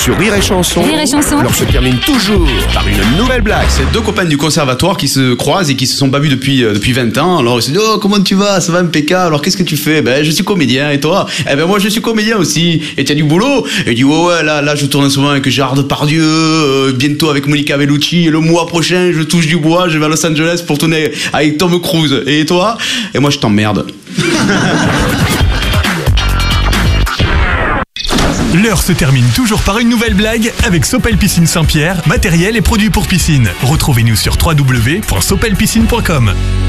Sur Rire et Chanson, Rire et Chanson. l'heure se termine toujours par une nouvelle blague. C'est deux copains du conservatoire qui se croisent et qui se sont pas vus depuis 20 ans. Alors ils se disent oh comment tu vas, ça va impeccable. Alors qu'est-ce que tu fais? Ben je suis comédien. Et toi? Eh ben moi je suis comédien aussi. Et tu as du boulot? Et il dit ouais là je tourne en ce moment avec Gérard Depardieu, bientôt avec Monica Bellucci. Et le mois prochain je touche du bois, je vais à Los Angeles pour tourner avec Tom Cruise. Et toi? Et moi je t'emmerde. L'heure se termine toujours par une nouvelle blague avec Sopel Piscine Saint-Pierre, matériel et produits pour piscine. Retrouvez-nous sur www.sopelpiscine.com.